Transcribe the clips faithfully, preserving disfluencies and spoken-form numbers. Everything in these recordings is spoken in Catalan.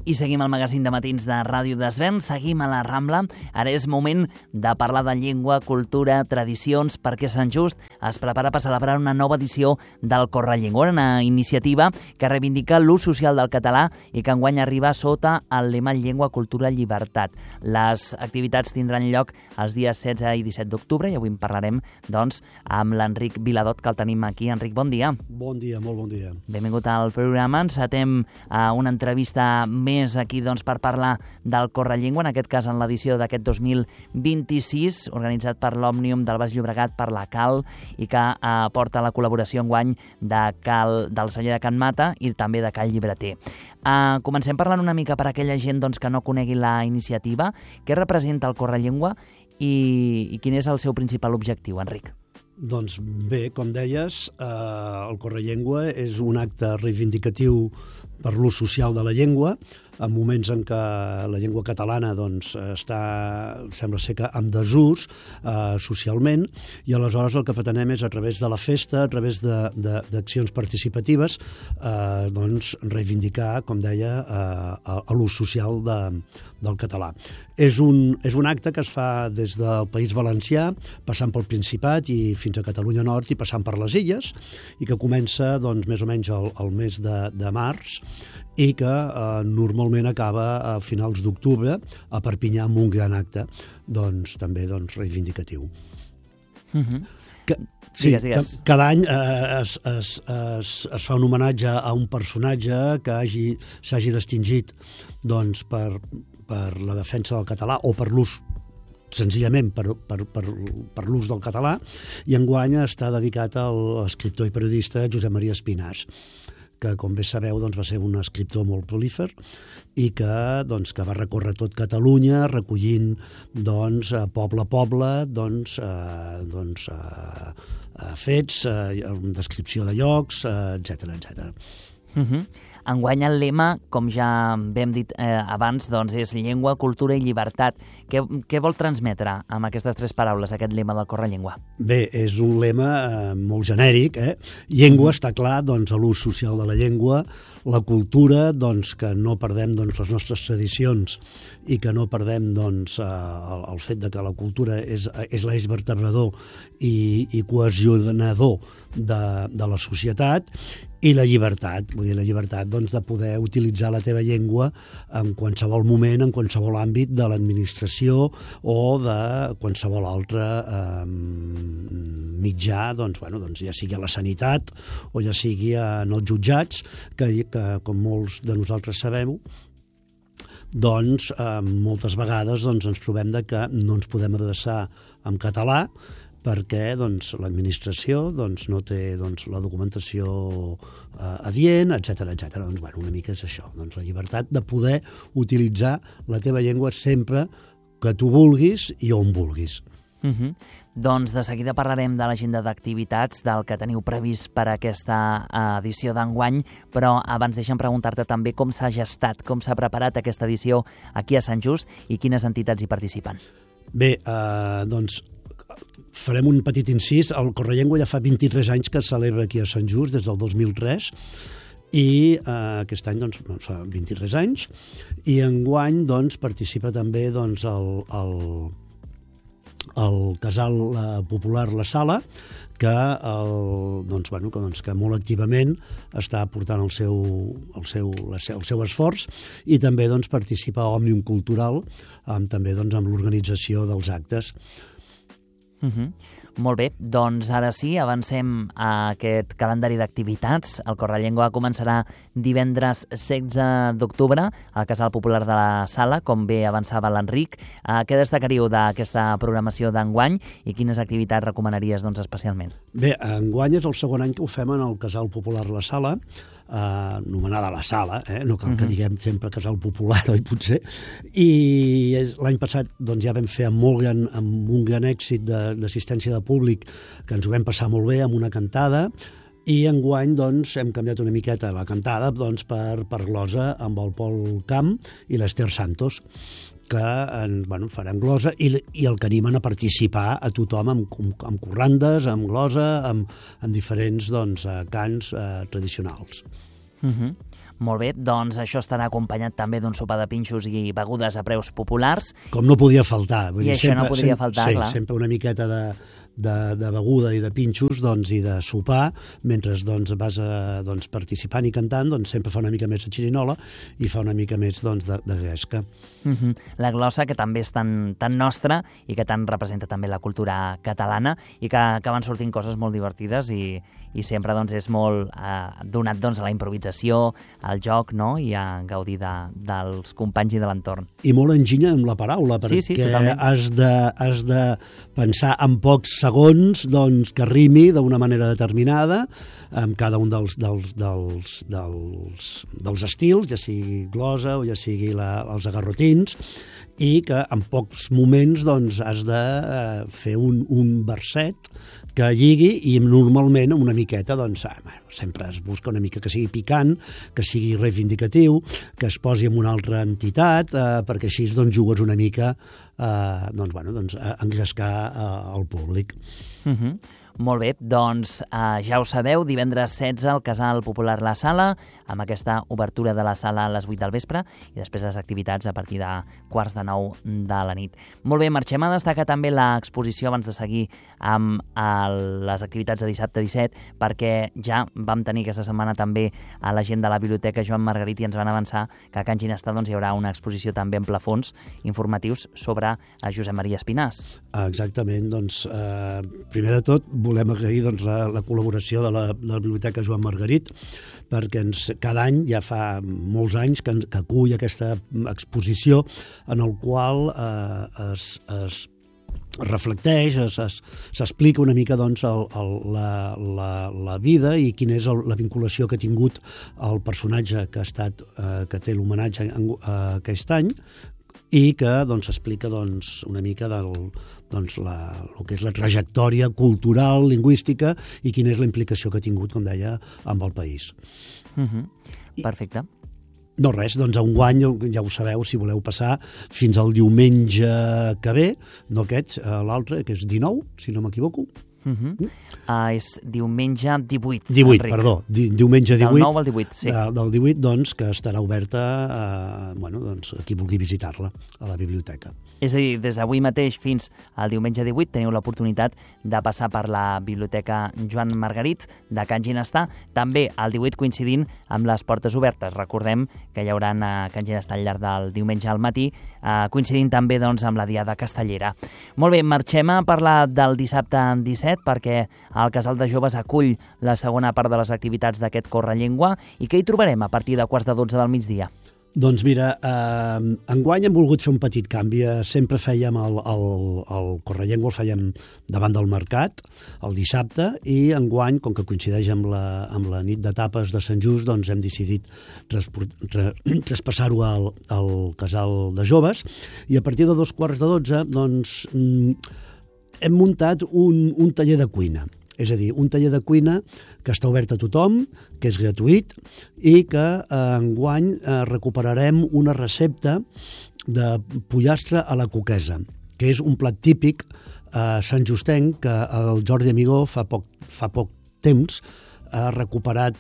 I seguim el magazín de matins de Ràdio Desvern, seguim a la Rambla. Ara és moment de parlar de llengua, cultura, tradicions, perquè Sant Just es prepara per celebrar una nova edició del Correllengua, una iniciativa que reivindica l'ús social del català i que enguany arriba sota el lema Llengua, Cultura, Llibertat. Les activitats tindran lloc els dies setze i disset d'octubre i avui en parlarem doncs, amb l'Enric Viladot, que el tenim aquí. Enric, bon dia. Bon dia, molt bon dia. Benvingut al programa. Encetem a una entrevista més aquí doncs, per parlar del Correllengua, en aquest cas en l'edició d'aquest dos mil vint-i-sis, organitzat per l'Òmnium del Baix Llobregat, per la Cal, i que eh, porta la col·laboració enguany de Cal, del celler de Can Mata i també de Cal Llibreter. Eh, comencem parlant una mica per a aquella gent doncs, que no conegui la iniciativa. Què representa el Correllengua i, i quin és el seu principal objectiu, Enric? Doncs bé, com deies, eh, el Correllengua és un acte reivindicatiu per l'ús social de la llengua, en moments en què la llengua catalana doncs, està, sembla ser que en desús eh, socialment, i aleshores el que pretenem és a través de la festa, a través d'accions participatives, eh, doncs, reivindicar, com deia, eh, l'ús social de, del català. És un, és un acte que es fa des del País Valencià, passant pel Principat i fins a Catalunya Nord i passant per les Illes, i que comença doncs, més o menys el, el mes de, de març, i que eh, normalment acaba a finals d'octubre a Perpinyà amb un gran acte doncs, també doncs, reivindicatiu. Mm-hmm. Que, sí, digues, digues. Cada any eh, es, es, es, es fa un homenatge a un personatge que hagi, s'hagi distingit doncs, per, per la defensa del català o per l'ús senzillament per, per, per, per l'ús del català, i enguany està dedicat a l'escriptor i periodista Josep Maria Espinàs, que, com bé sabeu, doncs, va ser un escriptor molt prolífer i que, doncs, que va recórrer tot Catalunya recollint doncs, poble a poble doncs, eh, doncs, eh, fets, eh, descripció de llocs, eh, etcètera, etcètera. Uh-huh. Enguany el lema, com ja vam dit eh, abans, doncs és llengua, cultura i llibertat. Què, què vol transmetre amb aquestes tres paraules, aquest lema del Correllengua? Bé, és un lema eh, molt genèric. Eh? Llengua, està clar, doncs, l'ús social de la llengua, la cultura, doncs, que no perdem doncs, les nostres tradicions i que no perdem doncs, eh, el, el fet de que la cultura és, és l'eix vertebrador i, i cohesionador de, de la societat, i la llibertat, vull dir, la llibertat doncs, de poder utilitzar la teva llengua en qualsevol moment, en qualsevol àmbit de l'administració o de qualsevol altre eh, mitjà, doncs, bueno, doncs, ja sigui a la sanitat o ja sigui en els jutjats, que, que com molts de nosaltres sabem, doncs eh, moltes vegades doncs, ens trobem de que no ens podem adreçar en català perquè doncs, l'administració doncs, no té doncs, la documentació eh, adient, etcètera, etcètera. Doncs, bueno, una mica és això, doncs, la llibertat de poder utilitzar la teva llengua sempre que tu vulguis i on vulguis. Uh-huh. Doncs de seguida parlarem de l'agenda d'activitats, del que teniu previst per a aquesta edició d'enguany, però abans deixa'm preguntar-te també com s'ha gestat, com s'ha preparat aquesta edició aquí a Sant Just i quines entitats hi participen. Bé, eh, doncs farem un petit incís. El Correllengua ja fa vint-i-tres anys que es celebra aquí a Sant Just, des del dos mil tres, i eh, aquest any doncs, fa vint-i-tres anys, i enguany doncs, participa també doncs, el, el, el Casal Popular La Sala, que, el, doncs, bueno, que, doncs, que molt activament està aportant el seu, el seu, la seu, el seu esforç, i també doncs, participa a Òmnium Cultural, amb, també doncs, amb l'organització dels actes. Uh-huh. Molt bé, doncs ara sí, avancem a aquest calendari d'activitats. El Correllengua començarà divendres setze d'octubre al Casal Popular de la Sala, com bé avançava l'Enric. Uh, què destacaríeu d'aquesta programació d'enguany i quines activitats recomanaries doncs, especialment? Bé, enguany és el segon any que ho fem en el Casal Popular La Sala, eh, anomenada La Sala, eh? No cal que diguem sempre Casal Popular, oi, potser, i l'any passat doncs, ja vam fer amb, molt gran, amb un gran èxit d'assistència de, de públic, que ens ho vam passar molt bé amb una cantada, i enguany doncs, hem canviat una miqueta la cantada doncs, per, per glosa amb el Pol Camp i l'Ester Santos, que en, bueno, farem glosa i, i el que animen a participar a tothom amb, amb corrandes, amb glosa, amb, amb diferents doncs, cants eh, tradicionals. Uh-huh. Molt bé, doncs això estarà acompanyat també d'un sopar de pinxos i begudes a preus populars. Com no podia faltar. Vull I dir, això sempre, no podria sempre, faltar, sí, clar. sempre una miqueta de, de, de beguda i de pinxos doncs, i de sopar, mentre doncs, vas a, doncs, participant i cantant, doncs, sempre fa una mica més de xirinola i fa una mica més doncs, de, de gresca. Uh -huh. La glossa, que també és tan, tan nostra i que tant representa també la cultura catalana i que, que van sortint coses molt divertides i, i sempre doncs, és molt eh, donat doncs, a la improvisació, al joc, no? I a gaudir de, dels companys i de l'entorn. I molt enginya amb la paraula, perquè sí, sí, totalment. has, de, has de pensar en pocs segons doncs, que rimi d'una manera determinada amb cada un dels, dels, dels, dels, dels estils, ja sigui glosa o ja sigui la, els agarrotins, i que en pocs moments doncs, has de eh, fer un, un verset que lligui i normalment una miqueta doncs, ah, bueno, sempre es busca una mica que sigui picant, que sigui reivindicatiu, que es posi en una altra entitat, eh, perquè així doncs, jugues una mica eh, doncs, bueno, doncs, a engrescar eh, el públic. Uh -huh. Molt bé, doncs eh, ja ho sabeu, divendres setze al Casal Popular La Sala, amb aquesta obertura de la sala a les vuit del vespre i després les activitats a partir de quarts de nou de la nit. Molt bé, marxem a destacar també l'exposició abans de seguir amb el, les activitats de dissabte disset, perquè ja vam tenir aquesta setmana també a la gent de la Biblioteca Joan Margarit i ens van avançar que a Can Ginestar doncs, hi haurà una exposició també en plafons informatius sobre a Josep Maria Espinàs. Exactament, doncs eh, primer de tot volem agrair doncs, la, la col·laboració de la, de la Biblioteca Joan Margarit, perquè ens, cada any, ja fa molts anys, que, que acull aquesta exposició en el qual eh, es, es reflecteix, s'explica una mica doncs, el, el, la, la, la vida i quina és el, la vinculació que ha tingut el personatge que ha estat, eh, que té l'homenatge eh, aquest any, i que doncs, explica doncs, una mica del, doncs, la, el que és la trajectòria cultural, lingüística i quina és la implicació que ha tingut, com deia, amb el país. Uh-huh. Perfecte. I, no res, doncs enguany, ja ho sabeu, si voleu passar, fins al diumenge que ve, no aquest, l'altre, que és dinou, si no m'equivoco. Uh-huh. uh, és diumenge divuit. divuit, Enric. perdó, di, diumenge divuit. Del nou al divuit, sí. De, del divuit, doncs, que estarà oberta a, bueno, doncs, a qui vulgui visitar-la, a la biblioteca. És a dir, des d'avui mateix fins al diumenge divuit teniu l'oportunitat de passar per la Biblioteca Joan Margarit de Can Ginestar, també el divuit coincidint amb les portes obertes. Recordem que hi haurà a Can Ginestar al llarg del diumenge al matí, eh, coincidint també doncs, amb la Diada Castellera. Molt bé, marxem a parlar del dissabte disset, perquè el Casal de Joves acull la segona part de les activitats d'aquest Correllengua, i què hi trobarem a partir de quarts de dotze del migdia? Doncs mira, eh, enguany hem volgut fer un petit canvi. Sempre fèiem el, el, el Correllengua, el fèiem davant del mercat, el dissabte, i enguany, com que coincideix amb la, amb la nit d'etapes de Sant Just, doncs hem decidit traspassar-ho al, al Casal de Joves, i a partir de dos quarts de dotze, doncs, hem muntat un, un taller de cuina. És a dir, un taller de cuina que està obert a tothom, que és gratuït, i que eh, enguany eh, recuperarem una recepta de pollastre a la coquesa, que és un plat típic eh, santjustenc que el Jordi Amigó fa poc, fa poc temps ha recuperat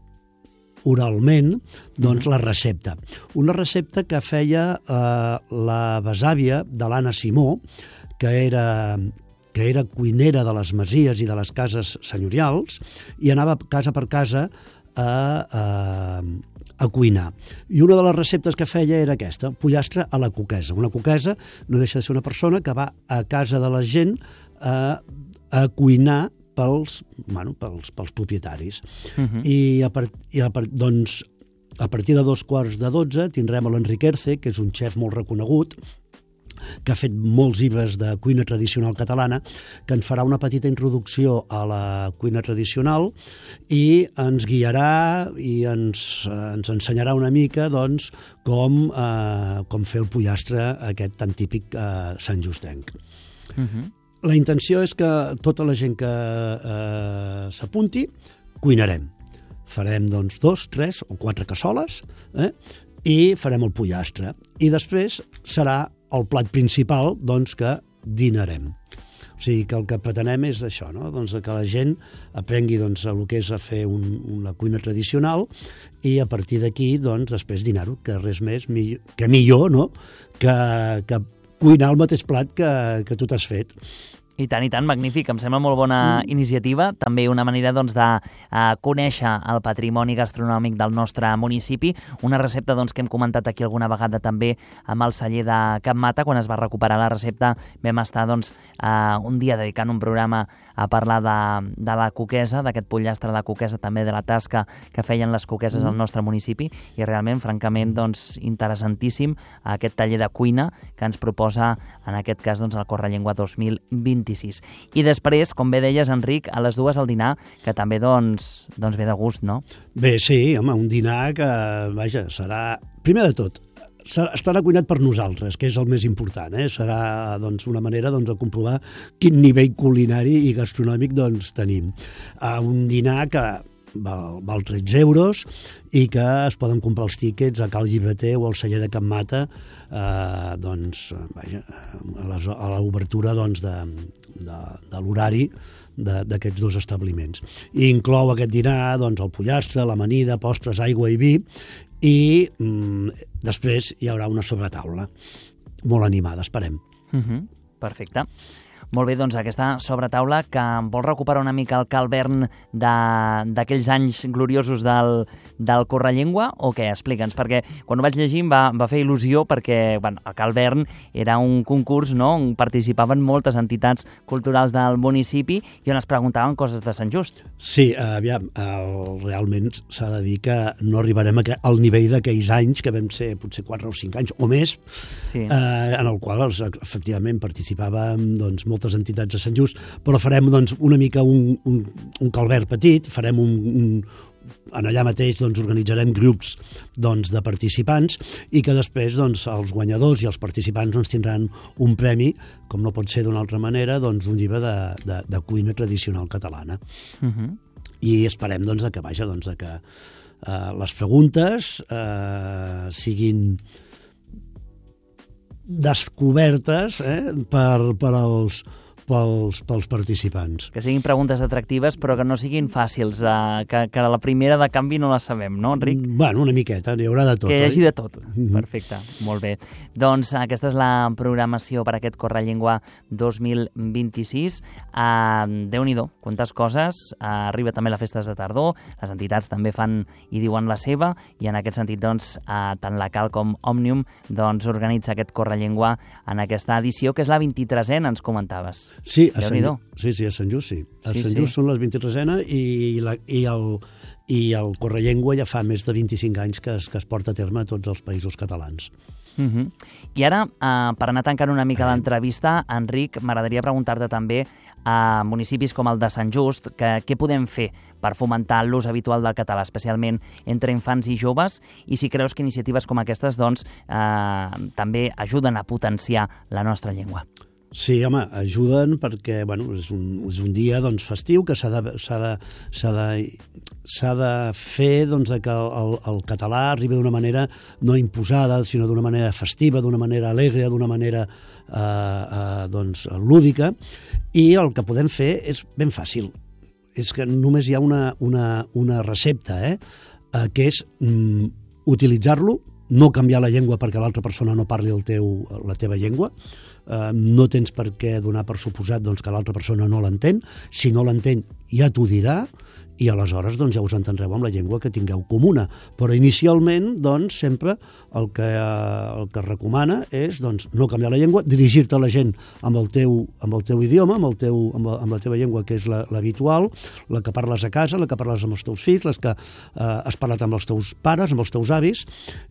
oralment doncs, mm-hmm. la recepta. Una recepta que feia eh, la besàvia de l'Anna Simó, que era... que era cuinera de les masies i de les cases senyorials, i anava casa per casa a, a, a cuinar. I una de les receptes que feia era aquesta, pollastre a la coquesa. Una coquesa no deixa de ser una persona que va a casa de la gent a, a cuinar pels, bueno, pels, pels propietaris. Uh-huh. I, a, part, i a, part, doncs, a partir de dos quarts de dotze tindrem l'Enric Erce, que és un xef molt reconegut, que ha fet molts llibres de cuina tradicional catalana, que ens farà una petita introducció a la cuina tradicional i ens guiarà i ens, ens ensenyarà una mica doncs, com, eh, com fer el pollastre aquest tan típic eh, santjustenc. Uh-huh. La intenció és que tota la gent que eh, s'apunti cuinarem. Farem doncs, dos, tres o quatre cassoles eh, i farem el pollastre. I després serà el plat principal, doncs, que dinarem. O sigui, que el que pretenem és això, no? Doncs que la gent aprengui doncs, el que és a fer un, una cuina tradicional i a partir d'aquí, doncs, després dinar-ho, que res més, millor, que millor, no?, que, que cuinar el mateix plat que, que tu t'has fet. I tant, i tant, magnífic. Em sembla molt bona mm. iniciativa. També una manera doncs, de uh, conèixer el patrimoni gastronòmic del nostre municipi. Una recepta doncs, que hem comentat aquí alguna vegada també amb el celler de Can Mata. Quan es va recuperar la recepta vam estar doncs, uh, un dia dedicant un programa a parlar de, de la coquesa, d'aquest pollastre de la coquesa, també de la tasca que feien les coqueses mm. al nostre municipi. I realment, francament, doncs, interessantíssim aquest taller de cuina que ens proposa, en aquest cas, doncs, el Correllengua dos mil vint. I després, com bé deies, Enric, a les dues al dinar, que també doncs, doncs ve de gust, no? Bé, sí, home, un dinar que, vaja, serà, primer de tot, estarà cuinat per nosaltres, que és el més important, eh? Serà doncs, una manera doncs, de comprovar quin nivell culinari i gastronòmic doncs, tenim. Uh, un dinar que val, val tretze euros i que es poden comprar els tíquets a Cal Llibreter o al celler de Can Mata eh, doncs, vaja, a l'obertura doncs, de, de, de l'horari d'aquests dos establiments. I inclou aquest dinar doncs, el pollastre, l'amanida, postres, aigua i vi i mm, després hi haurà una sobretaula molt animada, esperem. Uh-huh. Perfecte. Molt bé, doncs aquesta sobretaula que vol recuperar una mica el Calvern d'aquells anys gloriosos del, del Correllengua o què? Explica'ns, perquè quan ho vaig llegir em va, va fer il·lusió perquè bueno, el Calvern era un concurs, no?, on participaven moltes entitats culturals del municipi i on es preguntaven coses de Sant Just. Sí, aviam, el, realment s'ha de dir que no arribarem al nivell d'aquells anys que vam ser potser quatre o cinc anys o més, sí. eh, en el qual efectivament participàvem doncs, moltes entitats de Sant Just, però farem doncs, una mica un, un, un calvert petit, farem un, un en allà mateix doncs, organitzarem grups doncs, de participants i que després doncs, els guanyadors i els participants doncs, tindran un premi, com no pot ser d'una altra manera, doncs, un llibre de, de, de cuina tradicional catalana. Uh-huh. I esperem doncs, que, vaja, doncs, que eh, les preguntes eh, siguin descobertes eh, per, per als Pels, pels participants. Que siguin preguntes atractives, però que no siguin fàcils, eh, que, que la primera de canvi no la sabem, no, Enric? Bueno, una miqueta, n'hi haurà de tot. Que hi hagi oi? de tot. Mm-hmm. Perfecte, molt bé. Doncs aquesta és la programació per aquest Correllengua dos mil vint-i-sis. Uh, Déu-n'hi-do, quantes coses. Uh, arriba també la Festes de Tardor, les entitats també fan i diuen la seva, i en aquest sentit, doncs, uh, tant la Cal com Òmnium doncs, organitza aquest Correllengua en aquesta edició, que és la vint-i-tresena, ens comentaves. Sí, a Sant, sí, sí, a Sant Just sí. A sí, Sant Just sí. Són les vint-i-tresena i, la, i, el, i el Correllengua ja fa més de vint-i-cinc anys que es, que es porta a terme a tots els països catalans. Uh-huh. I ara, uh, per anar tancant una mica l'entrevista, Enric, m'agradaria preguntar-te també a municipis com el de Sant Just, que, què podem fer per fomentar l'ús habitual del català, especialment entre infants i joves, i si creus que iniciatives com aquestes doncs, uh, també ajuden a potenciar la nostra llengua. Sí, home, ajuden perquè bueno, és, un, és un dia doncs, festiu que s'ha de, s'ha de, s'ha de, s'ha de fer doncs, que el, el català arribi d'una manera no imposada, sinó d'una manera festiva, d'una manera alegre, d'una manera eh, eh, doncs, lúdica, i el que podem fer és ben fàcil. És que només hi ha una, una, una recepta, eh, eh, que és mm, utilitzar-lo, no canviar la llengua perquè l'altra persona no parli el teu, la teva llengua. Uh, no tens per què donar per suposat doncs, que l'altra persona no l'entén. Si no l'entén, ja t'ho dirà, i aleshores doncs, ja us entendreu amb la llengua que tingueu comuna. Però inicialment, doncs, sempre el que, el que es recomana és doncs, no canviar la llengua, dirigir-te a la gent amb el teu, amb el teu idioma, amb, el teu, amb, amb la teva llengua, que és l'habitual, la que parles a casa, la que parles amb els teus fills, les que eh, has parlat amb els teus pares, amb els teus avis,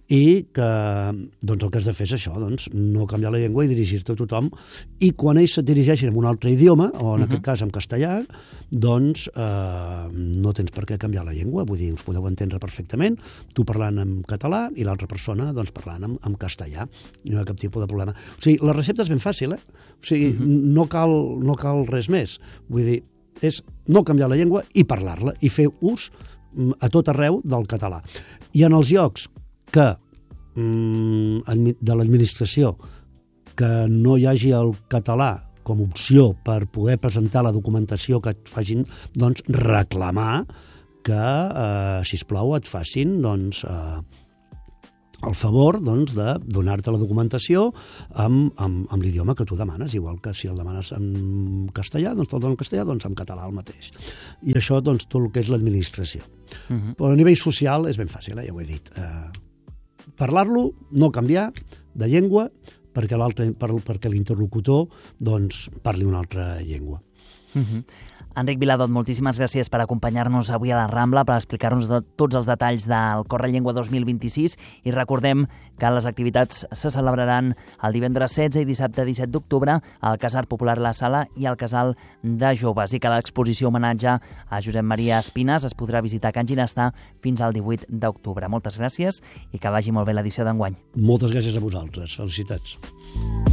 i que doncs, el que has de fer és això, doncs, no canviar la llengua i dirigir-te a tothom. I quan ells se't dirigeixin en un altre idioma, o en uh-huh. aquest cas en castellà, doncs eh, no tens per què canviar la llengua, vull dir, us podeu entendre perfectament, tu parlant en català i l'altra persona doncs, parlant en, en castellà. No hi ha cap tipus de problema. O sigui, la recepta és ben fàcil, eh? O sigui, uh-huh. no, cal, no cal res més. Vull dir, és no canviar la llengua i parlar-la, i fer ús a tot arreu del català. I en els llocs que mm, de l'administració que no hi hagi el català com a opció per poder presentar la documentació que et facin, doncs reclamar que, eh, sisplau, et facin doncs, eh, el favor doncs, de donar-te la documentació amb, amb, amb l'idioma que tu demanes, igual que si el demanes en castellà, doncs te'l donen en castellà, doncs en català el mateix. I això, doncs, tot el que és l'administració. Uh-huh. Però a nivell social és ben fàcil, eh? Ja ho he dit. Eh, parlar-lo, no canviar de llengua, perquè l'altre, per, perquè l'interlocutor doncs, parli una altra llengua. Uh-huh. Enric Viladot, moltíssimes gràcies per acompanyar-nos avui a la Rambla, per explicar-nos tots els detalls del Correllengua dos mil vint-i-sis, i recordem que les activitats se celebraran el divendres setze i dissabte disset d'octubre al Casal Popular La Sala i al Casal de Joves, i que l'exposició homenatge a Josep Maria Espines es podrà visitar a Can Ginestà fins al divuit d'octubre. Moltes gràcies i que vagi molt bé l'edició d'enguany. Moltes gràcies a vosaltres. Felicitats.